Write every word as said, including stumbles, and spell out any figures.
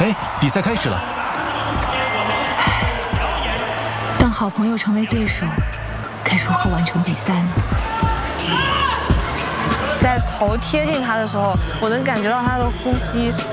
哎，比赛开始了。 当好朋友成为对手，该如何完成比赛呢？ 在头贴近他的时候，我能感觉到他的呼吸